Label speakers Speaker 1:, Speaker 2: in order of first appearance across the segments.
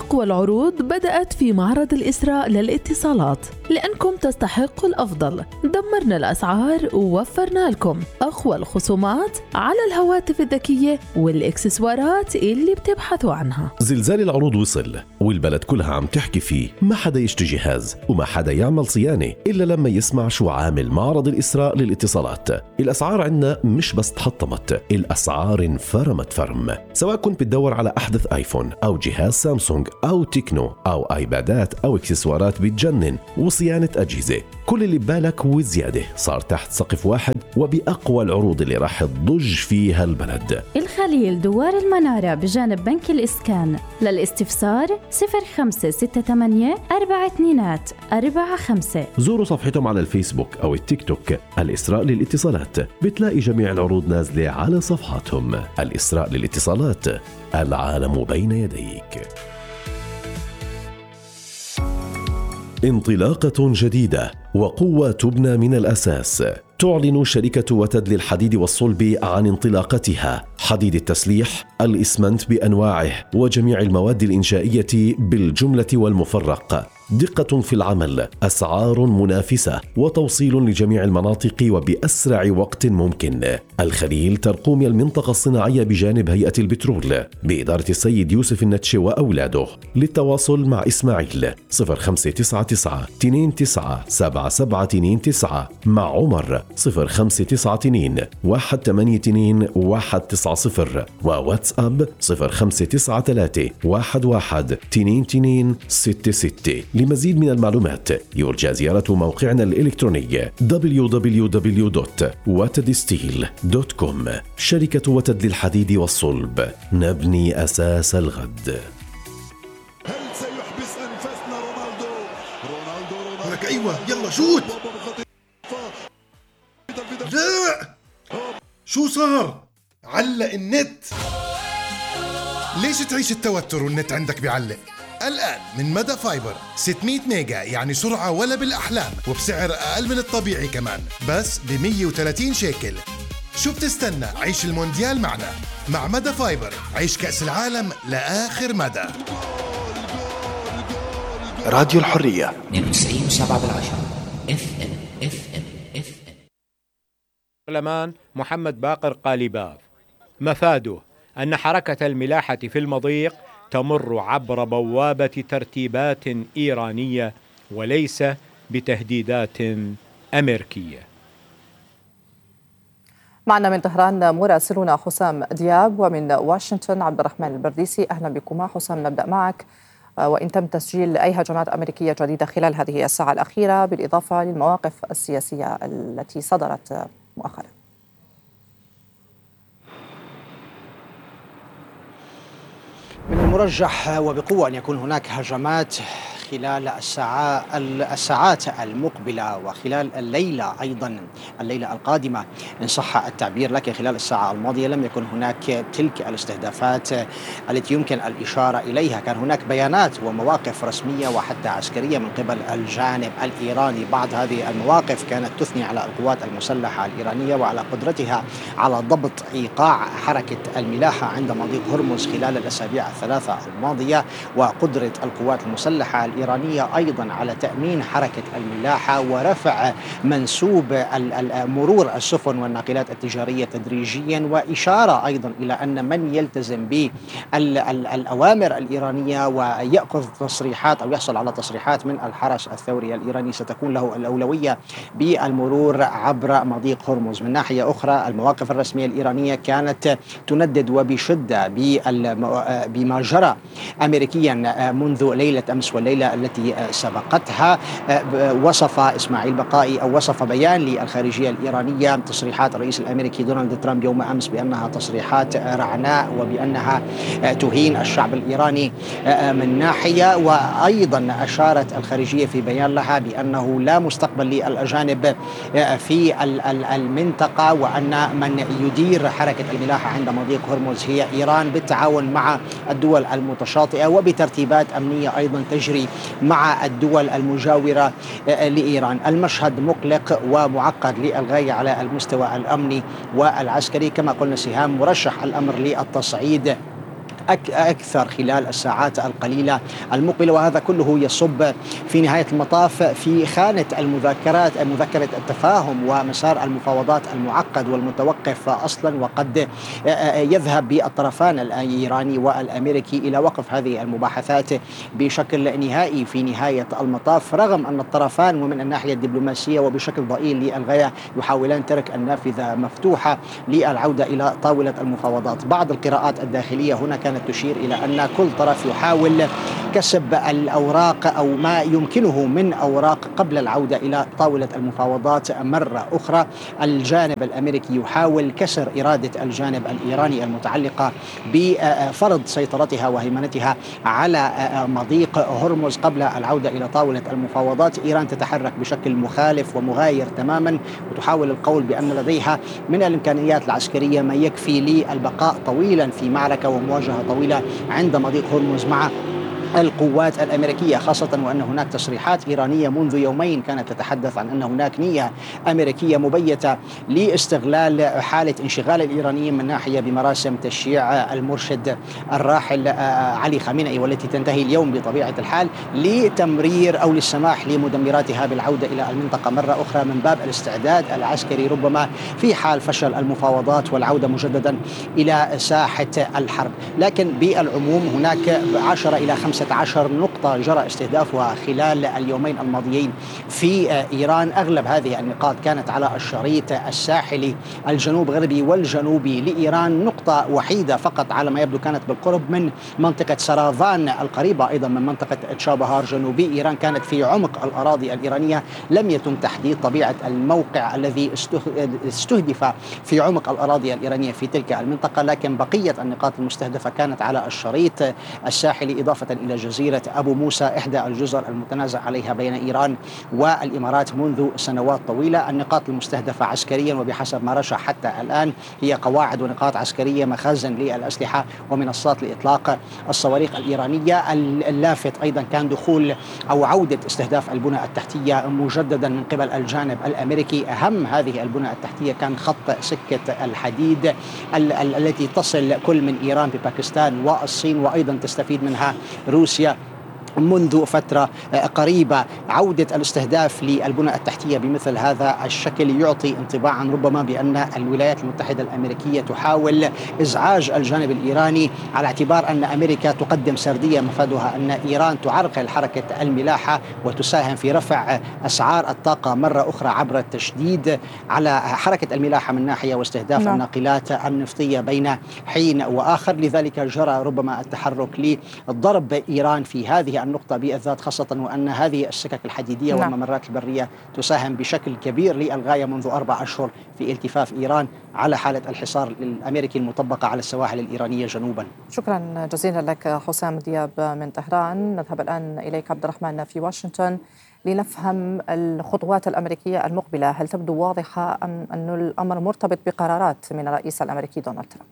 Speaker 1: أقوى العروض بدأت في معرض الإسراء للاتصالات، لأنكم تستحقوا الأفضل. دمرنا الأسعار ووفرنا لكم أقوى الخصومات على الهواتف الذكية والإكسسوارات اللي بتبحثوا عنها.
Speaker 2: زلزال العروض وصل والبلد كلها عم تحكي فيه. ما حدا يشتري جهاز وما حدا يعمل صيانة إلا لما يسمع شو عامل معرض الإسراء للاتصالات. الأسعار عندنا مش بس تحطمت، الأسعار انفرمت فرم. سواء كنت بتدور على أحدث آيفون أو جهاز سامسونج أو تكنو أو آيبادات أو إكسسوارات بتجنن وصيانة أجهزة، كل اللي ببالك وزيادة صار تحت سقف واحد وبأقوى العروض اللي راح تضج فيها البلد.
Speaker 3: الخليل دوار المنارة بجانب بنك الإسكان. للاستفسار 0568 4245.
Speaker 2: زوروا صفحتهم على الفيسبوك أو التيك توك الإسراء للاتصالات، بتلاقي جميع العروض نازلة على صفحاتهم. الإسراء للاتصالات، العالم بين يديك. انطلاقة جديدة وقوة تبنى من الأساس. تعلن شركة وتد للحديد والصلب عن انطلاقتها. حديد التسليح، الإسمنت بأنواعه وجميع المواد الإنشائية بالجملة والمفرق. دقة في العمل، أسعار منافسة، وتوصيل لجميع المناطق وبأسرع وقت ممكن. الخليل ترقوم المنطقة الصناعية بجانب هيئة البترول بإدارة السيد يوسف النتشي وأولاده. للتواصل مع إسماعيل 0599 29 7729، مع عمر 0592 182 190، وواتساب 0593 11 22 66. لمزيد من المعلومات يرجى زيارة موقعنا الإلكتروني www.watedsteel.com. شركة وتد للحديد والصلب، نبني أساس الغد.
Speaker 4: هل سيحبس أنفاسنا رونالدو؟
Speaker 5: لك أيوة، يلا شوت. لا، شو صار؟ علق النت.
Speaker 4: ليش تعيش التوتر والنت عندك بيعلق؟ الآن من مدى فايبر 600 ميجا، يعني سرعة ولا بالأحلام، وبسعر أقل من الطبيعي كمان، بس ب 130 شيكل. شو بتستنى؟ عيش المونديال معنا. مع مدى فايبر عيش كأس العالم لآخر مدى.
Speaker 5: راديو الحرية
Speaker 6: 92.7 FM.
Speaker 7: برلمان محمد باقر قالباف. مفاده أن حركة الملاحة في المضيق تمر عبر بوابة ترتيبات إيرانية وليس بتهديدات أمريكية.
Speaker 8: معنا من طهران مراسلنا حسام دياب، ومن واشنطن عبد الرحمن البرديسي. أهلا بكما. حسام، نبدأ معك. وإن تم تسجيل أي هجمات أمريكية جديدة خلال هذه الساعة الأخيرة، بالإضافة للمواقف السياسية التي صدرت مؤخرا؟
Speaker 9: من المرجح وبقوة أن يكون هناك هجمات خلال الساعات المقبلة وخلال الليلة، أيضا الليلة القادمة إن صح التعبير. لكن خلال الساعة الماضية لم يكن هناك تلك الاستهدافات التي يمكن الإشارة إليها. كان هناك بيانات ومواقف رسمية وحتى عسكرية من قبل الجانب الإيراني. بعض هذه المواقف كانت تثني على القوات المسلحة الإيرانية وعلى قدرتها على ضبط إيقاع حركة الملاحة عند مضيق هرمز خلال الأسابيع الثلاثة الماضية، وقدرة القوات المسلحة الإيرانية أيضا على تأمين حركة الملاحة ورفع منسوب مرور السفن والناقلات التجارية تدريجيا، وإشارة أيضا إلى أن من يلتزم بالأوامر الإيرانية ويأخذ تصريحات أو يحصل على تصريحات من الحرس الثوري الإيراني ستكون له الأولوية بالمرور عبر مضيق هرمز. من ناحية أخرى المواقف الرسمية الإيرانية كانت تندد وبشدة بما جرى أمريكيا منذ ليلة أمس والليلة التي سبقتها. وصف إسماعيل بقائي أو وصف بيان للخارجية الإيرانية تصريحات الرئيس الأمريكي دونالد ترامب يوم أمس بأنها تصريحات رعناء وبأنها تهين الشعب الإيراني من ناحية، وأيضا أشارت الخارجية في بيان لها بأنه لا مستقبل للأجانب في المنطقة، وأن من يدير حركة الملاحة عند مضيق هرمز هي إيران بالتعاون مع الدول المتشاطئة وبترتيبات أمنية أيضا تجري مع الدول المجاورة لإيران. المشهد مقلق ومعقد للغاية على المستوى الأمني والعسكري. كما قلنا سهام، مرشح الأمر للتصعيد أكثر خلال الساعات القليلة المقبلة، وهذا كله يصب في نهاية المطاف في خانة مذكرة التفاهم ومسار المفاوضات المعقد والمتوقف أصلا، وقد يذهب بالطرفان الإيراني والأمريكي إلى وقف هذه المباحثات بشكل نهائي في نهاية المطاف، رغم أن الطرفان ومن الناحية الدبلوماسية وبشكل ضئيل للغاية يحاولان ترك النافذة مفتوحة للعودة إلى طاولة المفاوضات. بعض القراءات الداخلية هنا كانت تشير إلى أن كل طرف يحاول كسب الأوراق أو ما يمكنه من أوراق قبل العودة إلى طاولة المفاوضات مرة أخرى. الجانب الأمريكي يحاول كسر إرادة الجانب الإيراني المتعلقة بفرض سيطرتها وهيمنتها على مضيق هرمز قبل العودة إلى طاولة المفاوضات. إيران تتحرك بشكل مخالف ومغاير تماما، وتحاول القول بأن لديها من الإمكانيات العسكرية ما يكفي للبقاء طويلا في معركة ومواجهة طويلة عند مضيق هرمز مع القوات الأمريكية، خاصة وأن هناك تصريحات إيرانية منذ يومين كانت تتحدث عن أن هناك نية أمريكية مبيتة لاستغلال حالة انشغال الإيرانيين من ناحية بمراسم تشييع المرشد الراحل علي خامنئي، والتي تنتهي اليوم بطبيعة الحال، لتمرير أو للسماح لمدمراتها بالعودة إلى المنطقة مرة أخرى من باب الاستعداد العسكري ربما في حال فشل المفاوضات والعودة مجددا إلى ساحة الحرب. لكن بالعموم هناك 10 إلى 15 نقطة جرى استهدافها خلال اليومين الماضيين في إيران. أغلب هذه النقاط كانت على الشريط الساحلي الجنوب غربي والجنوبي لإيران. نقطة وحيدة فقط على ما يبدو كانت بالقرب من منطقة سرافان القريبة أيضا من منطقة تشابهار جنوبي إيران، كانت في عمق الأراضي الإيرانية. لم يتم تحديد طبيعة الموقع الذي استهدف في عمق الأراضي الإيرانية في تلك المنطقة، لكن بقية النقاط المستهدفة كانت على الشريط الساحلي، إضافة إلى جزيرة أبو موسى إحدى الجزر المتنازع عليها بين إيران والإمارات منذ سنوات طويلة. النقاط المستهدفة عسكريا وبحسب ما رشح حتى الآن هي قواعد ونقاط عسكرية، مخازن للأسلحة ومنصات لإطلاق الصواريخ الإيرانية. اللافت أيضا كان دخول أو عودة استهداف البنى التحتية مجددا من قبل الجانب الأمريكي. أهم هذه البنى التحتية كان خط سكة الحديد التي تصل كل من إيران بباكستان والصين، وأيضا تستفيد منها روسيا منذ فترة قريبة. عودة الاستهداف للبنى التحتية بمثل هذا الشكل يعطي انطباعا ربما بأن الولايات المتحدة الأمريكية تحاول إزعاج الجانب الإيراني، على اعتبار أن أمريكا تقدم سردية مفادها أن إيران تعرقل حركة الملاحة وتساهم في رفع أسعار الطاقة مرة أخرى عبر التشديد على حركة الملاحة من ناحية واستهداف الناقلات النفطية بين حين وآخر. لذلك جرى ربما التحرك لضرب إيران في هذه النقطة بالذات، خاصة وأن هذه السكك الحديدية والممرات البرية تساهم بشكل كبير للغاية منذ 4 أشهر في التفاف إيران على حالة الحصار الأمريكي المطبقة على السواحل الإيرانية جنوبا.
Speaker 8: شكرا جزيلا لك حسام دياب من طهران. نذهب الآن إليك عبد الرحمن في واشنطن لنفهم الخطوات الأمريكية المقبلة. هل تبدو واضحة أم أن الأمر مرتبط بقرارات من الرئيس الأمريكي دونالد ترامب؟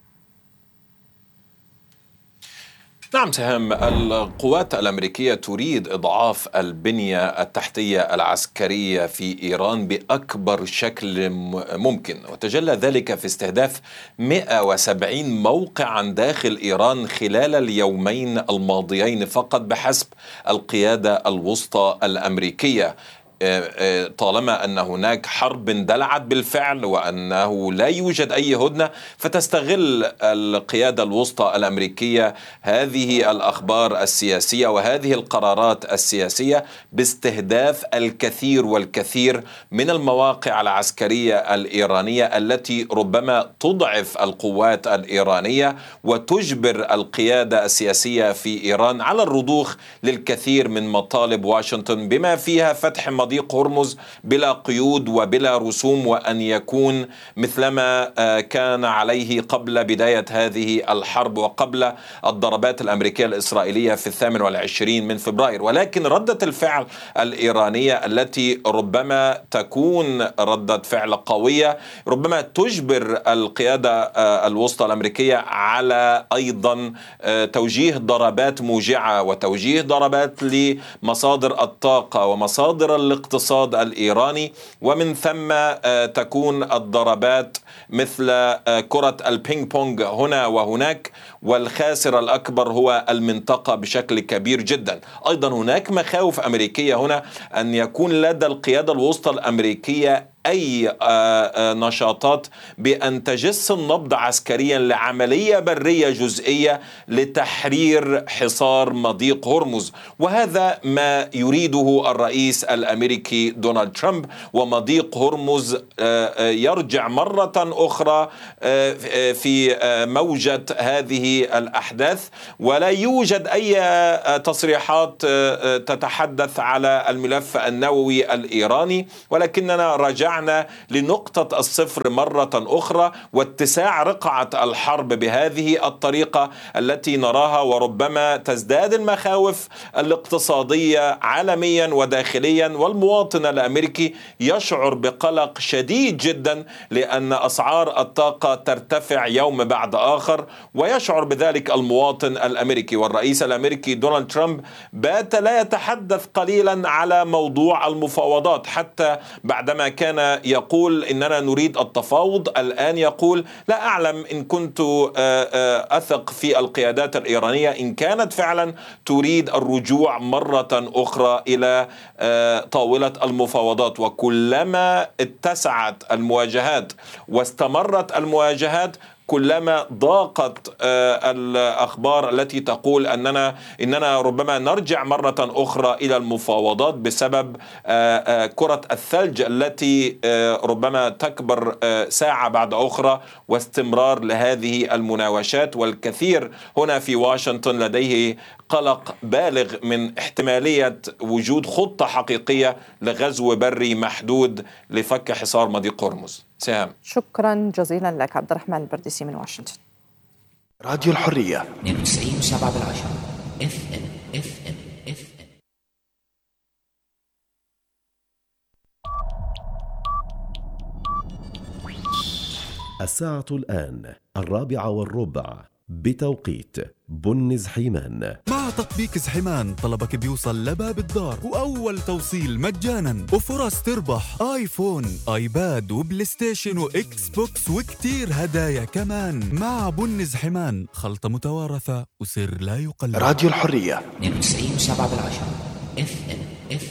Speaker 10: نعم سهام، القوات الأمريكية تريد إضعاف البنية التحتية العسكرية في إيران بأكبر شكل ممكن، وتجلى ذلك في استهداف 170 موقعا داخل إيران خلال اليومين الماضيين فقط بحسب القيادة الوسطى الأمريكية، طالما أن هناك حرب اندلعت بالفعل وأنه لا يوجد أي هدنة، فتستغل القيادة الوسطى الأمريكية هذه الأخبار السياسية وهذه القرارات السياسية باستهداف الكثير والكثير من المواقع العسكرية الإيرانية التي ربما تضعف القوات الإيرانية وتجبر القيادة السياسية في إيران على الرضوخ للكثير من مطالب واشنطن، بما فيها فتح مضيق هرمز بلا قيود وبلا رسوم، وأن يكون مثلما كان عليه قبل بداية هذه الحرب وقبل الضربات الأمريكية الإسرائيلية في 28 من فبراير. ولكن ردة الفعل الإيرانية التي ربما تكون ردة فعل قوية ربما تجبر القيادة الوسطى الأمريكية على أيضا توجيه ضربات موجعة وتوجيه ضربات لمصادر الطاقة ومصادر الاقتصاد الاقتصاد الإيراني، ومن ثم تكون الضربات مثل كرة البينج بونج هنا وهناك، والخاسر الأكبر هو المنطقة بشكل كبير جدا. أيضا هناك مخاوف أمريكية هنا أن يكون لدى القيادة الوسطى الأمريكية أي نشاطات بأن تجس النبض عسكريا لعملية برية جزئية لتحرير حصار مضيق هرمز، وهذا ما يريده الرئيس الأمريكي دونالد ترامب. ومضيق هرمز يرجع مرة أخرى في موجة هذه الأحداث، ولا يوجد أي تصريحات تتحدث على الملف النووي الإيراني، ولكننا رجعنا لنقطة الصفر مرة أخرى واتساع رقعة الحرب بهذه الطريقة التي نراها، وربما تزداد المخاوف الاقتصادية عالميا وداخليا، والمواطن الأمريكي يشعر بقلق شديد جدا لأن أسعار الطاقة ترتفع يوم بعد آخر، ويشعر بذلك المواطن الأمريكي. والرئيس الأمريكي دونالد ترامب بات لا يتحدث قليلا على موضوع المفاوضات، حتى بعدما كان يقول إننا نريد التفاوض، الآن يقول لا أعلم إن كنت أثق في القيادات الإيرانية إن كانت فعلا تريد الرجوع مرة أخرى إلى طاولة المفاوضات. وكلما اتسعت المواجهات واستمرت المواجهات كلما ضاقت الأخبار التي تقول إننا ربما نرجع مرة أخرى إلى المفاوضات بسبب كرة الثلج التي ربما تكبر ساعة بعد أخرى، واستمرار لهذه المناوشات. والكثير هنا في واشنطن لديه قلق بالغ من احتمالية وجود خطة حقيقية لغزو بري محدود لفك حصار مضيق هرمز. سهام.
Speaker 8: شكرا جزيلا لك عبد الرحمن البرديسي من واشنطن.
Speaker 5: راديو الحرية
Speaker 6: 92.7 FM.
Speaker 2: الساعة الآن 4:15 بتوقيت بن زحيمان.
Speaker 11: مع تطبيق زحيمان طلبك بيوصل لباب الدار، وأول توصيل مجانا، وفرص تربح آيفون، آيباد، وبلاي ستيشن، وإكس بوكس، وكتير هدايا كمان. مع بن زحيمان خلطة متوارثة وسر لا يقل.
Speaker 5: راديو الحرية
Speaker 6: 92.7 FM.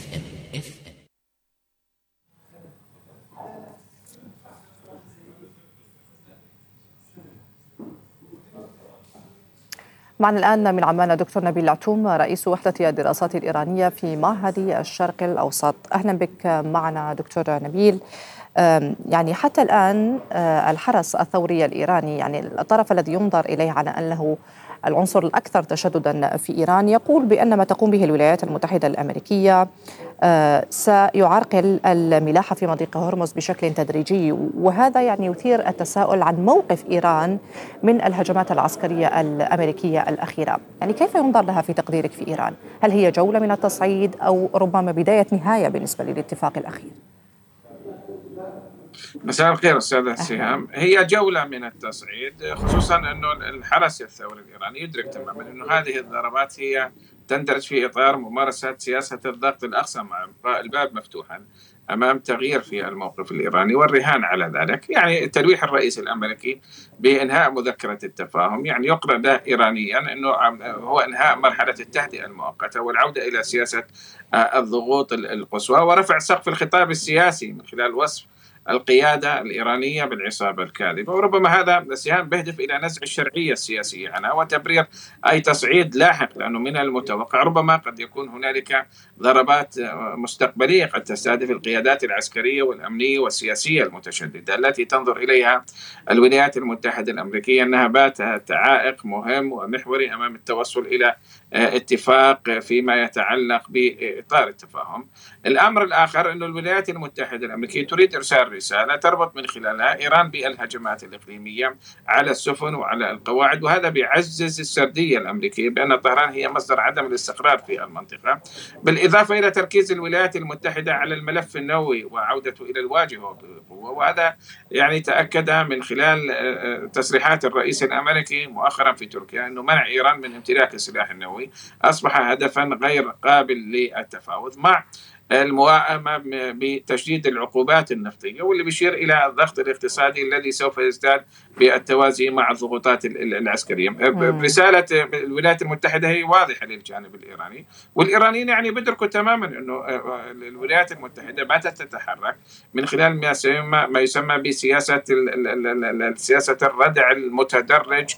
Speaker 8: معنا الآن من عمان دكتور نبيل العتوم، رئيس وحدة الدراسات الإيرانية في معهد الشرق الأوسط. أهلا بك معنا دكتور نبيل. يعني حتى الآن الحرس الثوري الإيراني، يعني الطرف الذي ينظر إليه على أنه العنصر الأكثر تشددا في إيران، يقول بأن ما تقوم به الولايات المتحدة الأمريكية سيعرقل الملاحة في مضيق هرمز بشكل تدريجي، وهذا يعني يثير التساؤل عن موقف إيران من الهجمات العسكرية الأمريكية الأخيرة. يعني كيف ينظر لها في تقديرك في إيران؟ هل هي جولة من التصعيد أو ربما بداية نهاية بالنسبة للاتفاق الأخير؟
Speaker 12: مساء الخير أستاذ سهام. هي جولة من التصعيد، خصوصا أنه الحرس الثوري الإيراني يدرك تماما أنه هذه الضربات هي تندرج في إطار ممارسة سياسة الضغط الأقصى مع إبقاء الباب مفتوحا أمام تغيير في الموقف الإيراني والرهان على ذلك. يعني تلويح الرئيس الأمريكي بإنهاء مذكرة التفاهم يعني يقرأ ده إيرانيا أنه هو إنهاء مرحلة التهدئة المؤقتة والعودة إلى سياسة الضغوط القصوى ورفع سقف الخطاب السياسي من خلال وصف القيادة الإيرانية بالعصابة الكاذبة. وربما هذا السهام بيهدف إلى نزع الشرعية السياسية عنها وتبرير أي تصعيد لاحق، لأنه من المتوقع ربما قد يكون هنالك ضربات مستقبلية قد تستهدف القيادات العسكرية والأمنية والسياسية المتشددة التي تنظر إليها الولايات المتحدة الأمريكية أنها باتت عائق مهم ومحوري أمام التوصل إلى اتفاق فيما يتعلق بإطار التفاهم. الأمر الآخر أن الولايات المتحدة الأمريكية تريد إرسال رسالة تربط من خلالها إيران بالهجمات الإقليمية على السفن وعلى القواعد، وهذا بيعزز السردية الأمريكية بأن طهران هي مصدر عدم الاستقرار في المنطقة، بالإضافة إلى تركيز الولايات المتحدة على الملف النووي وعودته إلى الواجهة بقوة. وهذا يعني تأكد من خلال تصريحات الرئيس الأمريكي مؤخرا في تركيا أنه منع إيران من امتلاك السلاح النووي أصبح هدفا غير قابل للتفاوض، مع الموائمة بتشديد العقوبات النفطية، واللي بيشير إلى الضغط الاقتصادي الذي سوف يزداد بالتوازي مع الضغوطات العسكرية. رسالة الولايات المتحدة هي واضحة للجانب الإيراني، والإيرانيين يعني بدركوا تماما أنه الولايات المتحدة باتت تتحرك من خلال ما يسمى بسياسة سياسة الردع المتدرج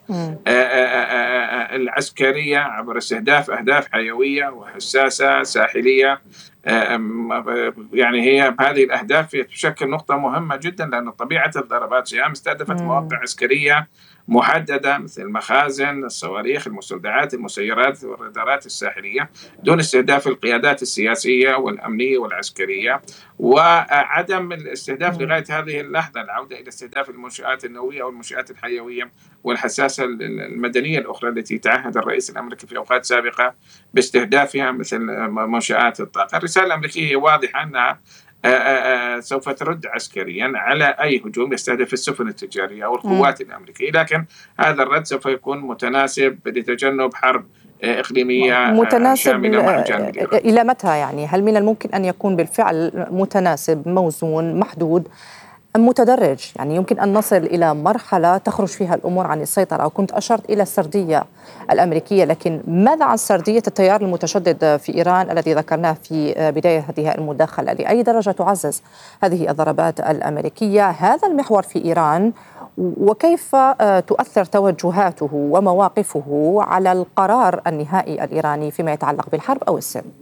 Speaker 12: العسكرية عبر استهداف أهداف حيوية وحساسة ساحلية. يعني هي هذه الأهداف تشكل نقطة مهمة جدا، لأن طبيعة الضربات سهام استهدفت مواقع عسكرية محددة مثل المخازن، الصواريخ، المستودعات، المسيرات والرادارات الساحلية، دون استهداف القيادات السياسية والأمنية والعسكرية، وعدم الاستهداف لغاية هذه اللحظة العودة إلى استهداف المنشآت النووية والمنشآت الحيوية والحساسة المدنية الأخرى التي تعهد الرئيس الأمريكي في أوقات سابقة باستهدافها مثل منشآت الطاقة. الرسالة الأمريكية واضحة أنها سوف ترد عسكريا على أي هجوم يستهدف السفن التجارية أو القوات الأمريكية، لكن هذا الرد سوف يكون متناسب لتجنب حرب إقليمية
Speaker 8: متناسب
Speaker 12: شاملة مع الجانب الإيراني.
Speaker 8: إلى متى يعني؟ هل من الممكن أن يكون بالفعل متناسب، موزون، محدود، أم متدرج؟ يعني يمكن أن نصل إلى مرحلة تخرج فيها الأمور عن السيطرة. وكنت أشرت إلى السردية الأمريكية، لكن ماذا عن سردية التيار المتشدد في إيران الذي ذكرناه في بداية هذه المداخلة؟ لأي درجة تعزز هذه الضربات الأمريكية هذا المحور في إيران، وكيف تؤثر توجهاته ومواقفه على القرار النهائي الإيراني فيما يتعلق بالحرب أو السلم؟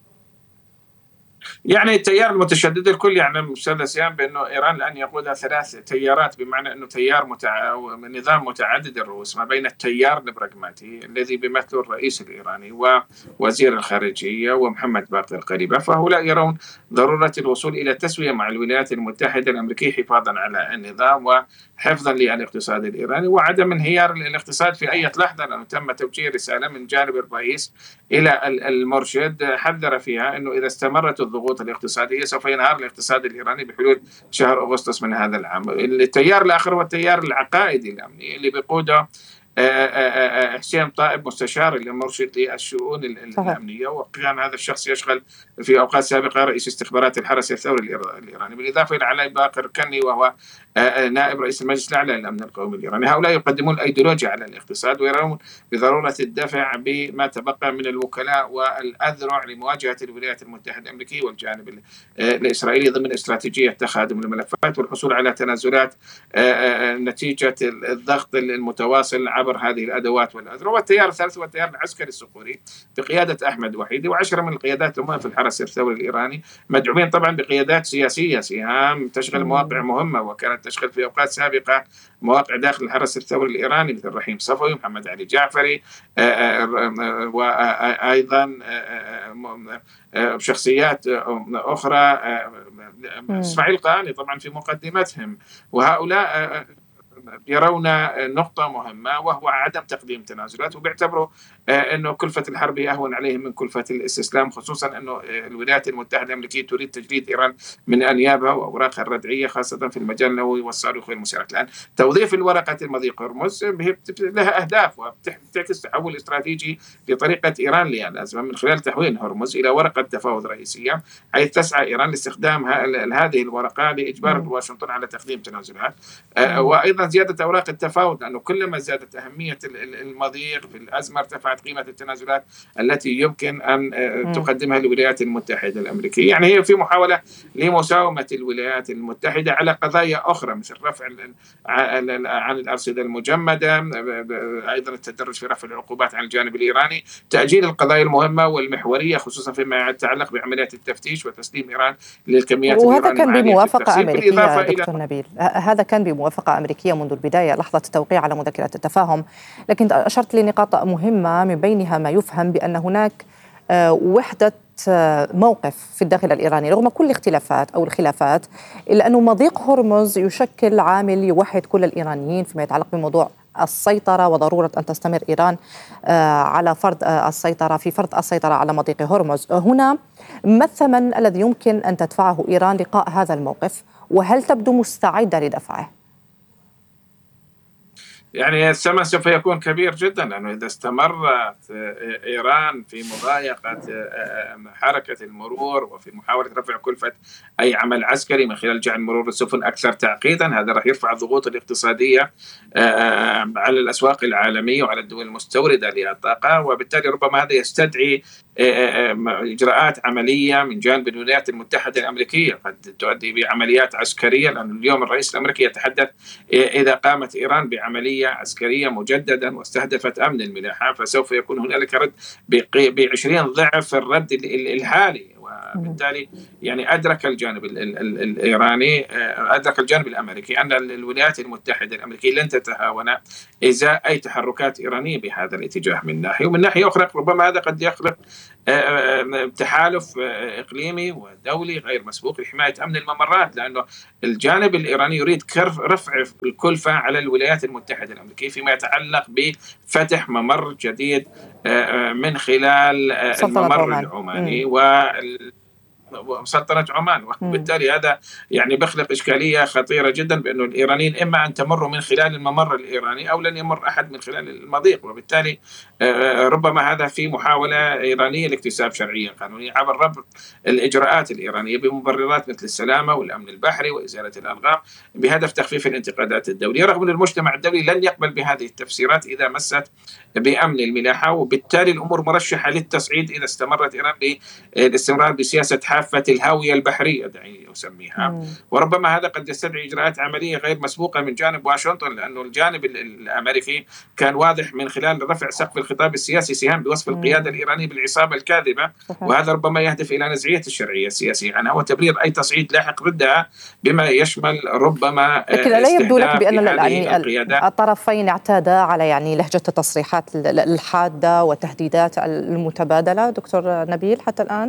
Speaker 12: يعني التيار المتشدد الكل يعلم أستاذ سيام بأنه إيران الآن يقودها 3 تيارات، بمعنى أنه تيار نظام متعدد الرؤوس، ما بين التيار البراغماتي الذي بيمثله الرئيس الإيراني ووزير الخارجية ومحمد باقر قليباف، فهؤلاء يرون ضرورة الوصول إلى تسوية مع الولايات المتحدة الأمريكية حفاظا على النظام وحفظا للاقتصاد الإيراني وعدم انهيار الاقتصاد في أي لحظة، لأنه تم توجيه رسالة من جانب الرئيس إلى المرشد حذر فيها أنه إذا استمرت الضغوط الاقتصادية سوف ينهار الاقتصاد الإيراني بحلول شهر أغسطس من هذا العام. التيار الآخر هو التيار العقائدي الأمني اللي بيقوده حسين طائب مستشار المرشد للشؤون الأمنية، وكان هذا الشخص يشغل في أوقات سابقة رئيس استخبارات الحرس الثوري الإيراني، بالإضافة إلى علي باقر كني وهو نائب رئيس المجلس الأعلى للأمن القومي الإيراني. هؤلاء يقدمون الأيديولوجيا على الاقتصاد ويرون بضرورة الدفع بما تبقى من الوكلاء والأذرع لمواجهة الولايات المتحدة الأمريكية والجانب الإسرائيلي ضمن استراتيجية تخادم الملفات والحصول على تنازلات نتيجة الضغط المتواصل عبر هذه الأدوات والأذرع. والتيار الثالث هو التيار العسكري الصقوري بقيادة أحمد وحيدي و10 من القيادات المهمة في الحرس الثوري الإيراني، مدعومين طبعا بقيادات سياسية سهام تشغل مواقع مهمة وكانت تشغل في أوقات سابقة مواقع داخل الحرس الثوري الإيراني مثل رحيم صفوي، محمد علي جعفري، وأيضا شخصيات أخرى، إسماعيل قاني طبعا في مقدمتهم. وهؤلاء يرون نقطة مهمة وهو عدم تقديم تنازلات، وبيعتبروا أنه كلفة الحرب أهون عليهم من كلفة الاستسلام، خصوصا أنه الولايات المتحدة الأمريكية تريد تجريد إيران من أنيابها وأوراقها الردعية خاصة في المجال النووي والصاروخ والمسيرات. الآن توظيف الورقة مضيق هرمز لها أهداف وبتعكس تحول استراتيجي لطريقة إيران للأزمة من خلال تحويل هرمز إلى ورقة تفاوض رئيسية، حيث تسعى إيران لاستخدام هذه الورقة لإجبار واشنطن على تقديم تنازلات، وأيضا زيادة أوراق التفاوض، لأنه كلما زادت أهمية المضيق في الأزمة ارتفعت قيمة التنازلات التي يمكن أن تقدمها الولايات المتحدة الأمريكية. يعني هي في محاولة لمساومة الولايات المتحدة على قضايا أخرى مثل رفع عن الأرصدة المجمدة، أيضا التدرج في رفع العقوبات عن الجانب الإيراني، تأجيل القضايا المهمة والمحورية خصوصا فيما يتعلق بعمليات التفتيش وتسليم إيران للكميات الإيرانية.
Speaker 8: وهذا كان بموافقة أمريكية دكتور نبيل، هذا كان بموافقة أمريكية منذ البداية لحظة التوقيع على مذكرة التفاهم، لكن أشرت لنقاط مهمة من بينها ما يفهم بأن هناك وحدة موقف في الداخل الإيراني رغم كل الاختلافات أو الخلافات، إلا أنه مضيق هرمز يشكل عامل يوحد كل الإيرانيين فيما يتعلق بموضوع السيطرة وضرورة أن تستمر إيران على فرض السيطرة على مضيق هرمز. هنا ما الثمن الذي يمكن أن تدفعه إيران لقاء هذا الموقف، وهل تبدو مستعدة لدفعه؟
Speaker 12: يعني الثمن سوف يكون كبير جدا، لأنه إذا استمرت إيران في مضايقة حركة المرور وفي محاولة رفع كلفة أي عمل عسكري من خلال جعل مرور السفن أكثر تعقيدا، هذا راح يرفع الضغوط الاقتصادية على الأسواق العالمية وعلى الدول المستوردة للطاقة، وبالتالي ربما هذا يستدعي إجراءات عملية من جانب الولايات المتحدة الأمريكية، قد تؤدي بعمليات عسكرية، لأن اليوم الرئيس الأمريكي يتحدث إذا قامت إيران بعملية عسكرية مجددا واستهدفت أمن الملاحة فسوف يكون هنالك رد ب20 ضعف الرد الحالي. وبالتالي يعني أدرك الجانب الإيراني، أدرك الجانب الأمريكي أن الولايات المتحدة الأمريكية لن تتهاون إزاء أي تحركات إيرانية بهذا الاتجاه من ناحية، ومن ناحية أخرى ربما هذا قد يخلق تحالف إقليمي ودولي غير مسبوق لحماية أمن الممرات، لأنه الجانب الإيراني يريد رفع الكلفة على الولايات المتحدة الأمريكية فيما يتعلق بفتح ممر جديد من خلال الممر العماني وسلطنة عمان، وبالتالي هذا يعني بيخلق إشكالية خطيرة جدا، بأنه الإيرانيين إما أن تمروا من خلال الممر الإيراني أو لن يمر أحد من خلال المضيق، وبالتالي ربما هذا في محاولة إيرانية لاكتساب شرعية قانونية عبر ربط الإجراءات الإيرانية بمبررات مثل السلامة والأمن البحري وإزالة الألغام بهدف تخفيف الانتقادات الدولية، رغم أن المجتمع الدولي لن يقبل بهذه التفسيرات إذا مست بأمن الملاحة، وبالتالي الأمور مرشحة للتصعيد إذا استمرت إيران بالاستمرار بسياسة حافة الهاوية البحرية دعي أسميها. وربما هذا قد يستدعي إجراءات عملية غير مسبوقة من جانب واشنطن، لأنه الجانب الأمريكي كان واضح من خلال رفع سقف الخطاب السياسي سهام بوصف القيادة الإيرانية بالعصابة الكاذبة، وهذا ربما يهدف إلى نزعية الشرعية السياسية عنها وتبرير أي تصعيد لاحق ضدها بما يشمل ربما
Speaker 8: لكن لا يبدو لك بأن يعني الطرفين اعتادا على يعني لهجة التصريحات الحادة والتهديدات المتبادلة دكتور نبيل حتى الآن؟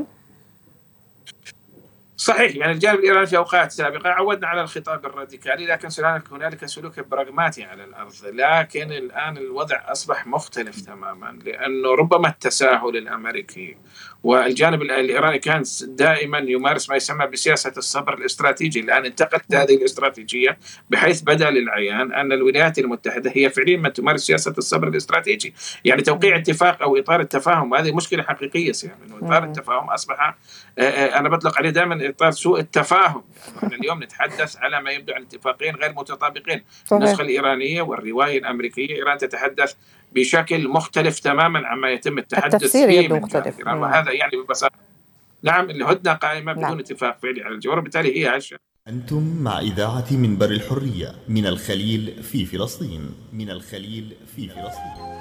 Speaker 12: صحيح، يعني الجانب الإيراني في أوقات سابقة عودنا على الخطاب الراديكالي، لكن هنالك سلوك براغماتي على الأرض، لكن الآن الوضع أصبح مختلف تماما، لأنه ربما التساهل الأمريكي والجانب الإيراني كان دائما يمارس ما يسمى بسياسة الصبر الاستراتيجي. الآن انتقلت هذه الاستراتيجية بحيث بدأ للعيان أن الولايات المتحدة هي فعليا من تمارس سياسة الصبر الاستراتيجي، يعني توقيع اتفاق أو إطار التفاهم، وهذه مشكلة حقيقية إنه إطار التفاهم أصبح أنا بطلق عليه دائما إطار سوء التفاهم، يعني اليوم نتحدث على ما يبدو عن اتفاقين غير متطابقين. النسخة الإيرانية والرواية الأمريكية إيران تتحدث بشكل مختلف تماما عما يتم التحدث فيه من إيران، وهذا يعني ببساطة نعم الهدنة قائمة بدون اتفاق فعلي على الجوار، بالتالي هي هشة.
Speaker 13: أنتم مع إذاعة منبر الحرية من الخليل في فلسطين، من الخليل في فلسطين.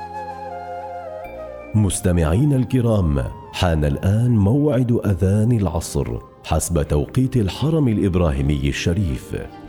Speaker 2: مستمعين الكرام، حان الآن موعد أذان العصر حسب توقيت الحرم الإبراهيمي الشريف.